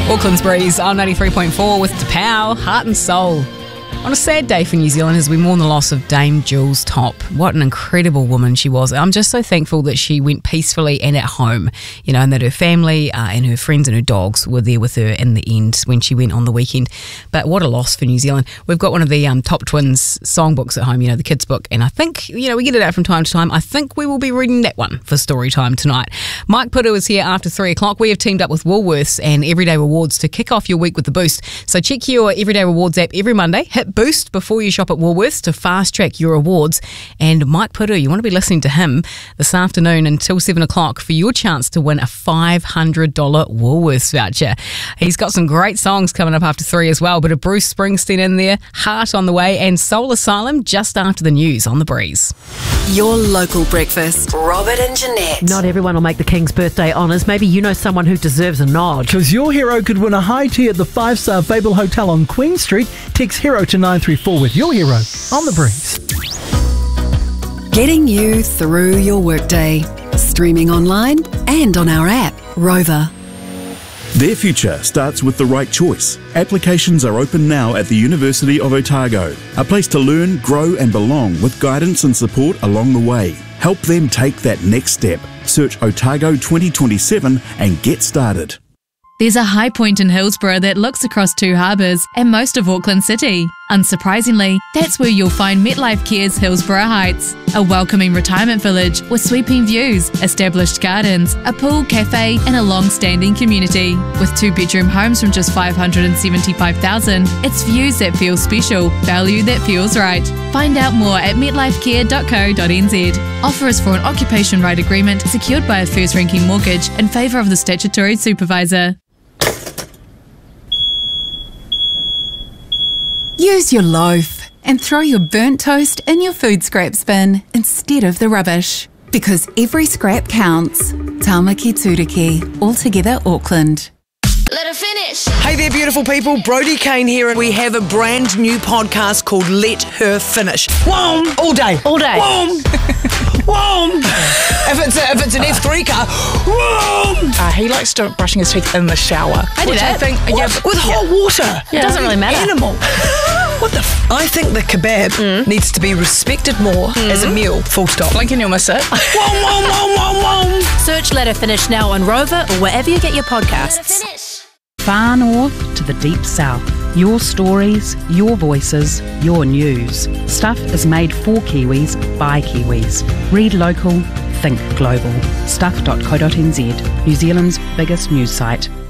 Auckland's Breeze on 93.4 with T'Pau, Heart and Soul. On a sad day for New Zealand as we mourn the loss of Dame Jules Topp. What an incredible woman she was. I'm just so thankful that she went peacefully and at home, and that her family and her friends and her dogs were there with her in the end when she went on the weekend. But what a loss for New Zealand. We've got one of the Top Twins songbooks at home, the kids' book, and I think, we get it out from time to time. I think we will be reading that one for story time tonight. Mike Putu is here after 3 o'clock. We have teamed up with Woolworths and Everyday Rewards to kick off your week with the boost. So check your Everyday Rewards app every Monday. Hit boost before you shop at Woolworths to fast track your rewards. And Mike Putu, you want to be listening to him this afternoon until 7 o'clock for your chance to win a $500 Woolworths voucher. He's got some great songs coming up after 3 as well. But a Bruce Springsteen in there, Heart on the way, and Soul Asylum just after the news on The Breeze. Your local breakfast. Robert and Jeanette. Not everyone will make the King's birthday honours. Maybe you know someone who deserves a nod. Because your hero could win a high tea at the 5-star Fable Hotel on Queen Street. Text HERO to 934 with your hero on The Breeze. Getting you through your workday. Streaming online and on our app, Rover. Their future starts with the right choice. Applications are open now at the University of Otago. A place to learn, grow and belong with guidance and support along the way. Help them take that next step. Search Otago 2027 and get started. There's a high point in Hillsborough that looks across two harbours and most of Auckland City. Unsurprisingly, that's where you'll find MetLife Care's Hillsborough Heights, a welcoming retirement village with sweeping views, established gardens, a pool, cafe and a long-standing community. With 2-bedroom homes from just $575,000, it's views that feel special, value that feels right. Find out more at metlifecare.co.nz. Offer is for an occupation right agreement secured by a first-ranking mortgage in favour of the statutory supervisor. Use your loaf and throw your burnt toast in your food scraps bin instead of the rubbish. Because every scrap counts. Tāmaki Turiki, Altogether Auckland. Let her finish. Hey there, beautiful people. Brody Kane here, and we have a brand new podcast called Let Her Finish. Whoom! All day. All day. Whoom! Whoom! If it's an F3 car, whoom! He likes to brushing his teeth in the shower. I do that. I think, with hot water. It doesn't really matter. Animal. What the I think the kebab needs to be respected more as a meal. Full stop. Blink and you'll miss it. Whoom, whoom, whoom, whoom, whoom. Search Let Her Finish now on Rover or wherever you get your podcasts. Far north to the deep south. Your stories, your voices, your news. Stuff is made for Kiwis, by Kiwis. Read local, think global. Stuff.co.nz, New Zealand's biggest news site.